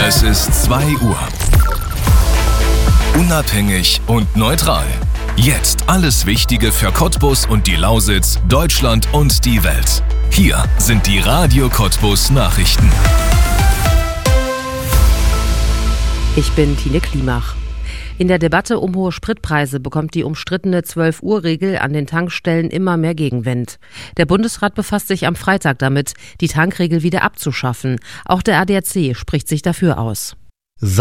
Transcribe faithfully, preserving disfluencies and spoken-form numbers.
Es ist zwei Uhr. Unabhängig und neutral. Jetzt alles Wichtige für Cottbus und die Lausitz, Deutschland und die Welt. Hier sind die Radio Cottbus Nachrichten. Ich bin Tine Klimach. In der Debatte um hohe Spritpreise bekommt die umstrittene zwölf Uhr Regel an den Tankstellen immer mehr Gegenwind. Der Bundesrat befasst sich am Freitag damit, die Tankregel wieder abzuschaffen. Auch der A D A C spricht sich dafür aus.